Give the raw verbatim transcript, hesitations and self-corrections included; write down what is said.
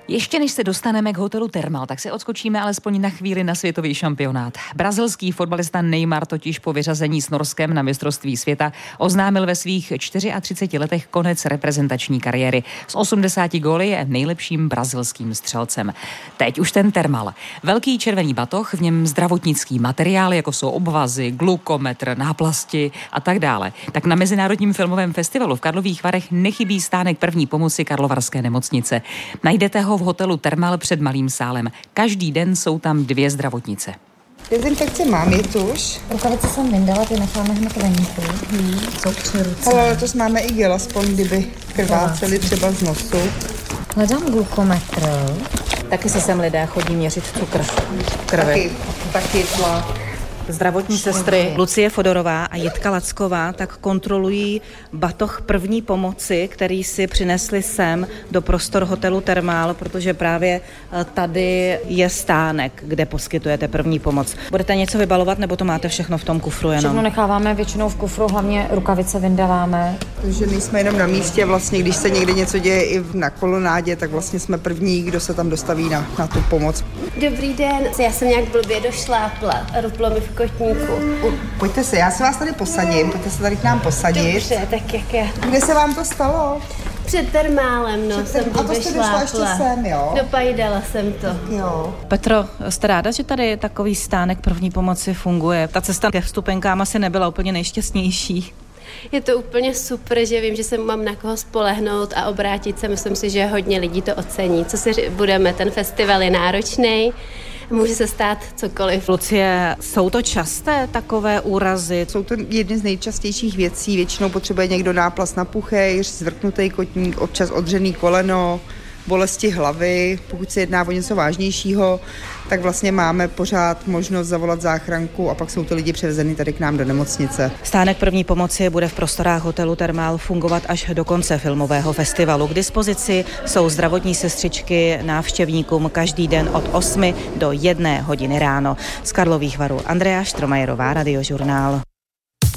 Ještě než se dostaneme k hotelu Thermal, tak se odskočíme alespoň na chvíli na světový šampionát. Brazilský fotbalista Neymar totiž po vyřazení s Norskem na mistrovství světa oznámil ve svých třiceti čtyřech letech konec reprezentační kariéry. S osmdesáti góly je nejlepším brazilským střelcem. Teď už ten Thermal. Velký červený batoh, v něm zdravotnický materiál, jako jsou obvazy, glukometr, náplasti a tak dále. Tak na Mezinárodním filmovém festivalu v Karlových Varech nechybí stánek první pomoci Karlovarské nemocnice. Najdete ho v hotelu Thermal před malým sálem. Každý den jsou tam dvě zdravotnice. Dezinfekce mám, je tuž. Rukavice jsem vyndala, ty necháme hned venku. Hmm. Jsou tři ruce. Ale letos máme i gel, aspoň kdyby krváceli třeba z nosu. Hledám glukometr. Taky si sem lidé chodí měřit cukr krve. Taky, taky tlak. Zdravotní sestry Lucie Fodorová a Jitka Lacková tak kontrolují batoh první pomoci, který si přinesli sem do prostor hotelu Thermal, protože právě tady je stánek, kde poskytujete první pomoc. Budete něco vybalovat, nebo to máte všechno v tom kufru jenom? Všechno necháváme většinou v kufru, hlavně rukavice vyndáváme. Takže nejsme jenom na místě, vlastně když se někde něco děje i na kolonádě, tak vlastně jsme první, kdo se tam dostaví na, na tu pomoc. Dobrý den, já jsem nějak blbě došlápla a ruplo mi v kotníku. Pojďte se, já se vás tady posadím, pojďte se tady k nám posadit. Dobře, tak jak je. Kde se vám to stalo? Před Thermálem, no, Před jsem a to jste došla ještě sem, jo? Dopajdala jsem to. Jo. Petro, jste ráda, že tady takový stánek první pomoci funguje? Ta cesta ke vstupenkám asi nebyla úplně nejšťastnější. Je to úplně super, že vím, že se mám na koho spolehnout a obrátit se. Myslím si, že hodně lidí to ocení. Co si budeme, ten festival je náročný. Může se stát cokoliv. Lucie, jsou to časté takové úrazy? Jsou to jedny z nejčastějších věcí. Většinou potřebuje někdo náplast na puchejř, zvrknutý kotník, občas odřený koleno, bolesti hlavy. Pokud se jedná o něco vážnějšího, tak vlastně máme pořád možnost zavolat záchranku a pak jsou to lidi převezeni tady k nám do nemocnice. Stánek první pomoci bude v prostorách hotelu Thermal fungovat až do konce filmového festivalu. K dispozici jsou zdravotní sestřičky návštěvníkům každý den od osmi do jedné hodiny ráno. Z Karlových Varů Andrea Štromajerová, Radiožurnál.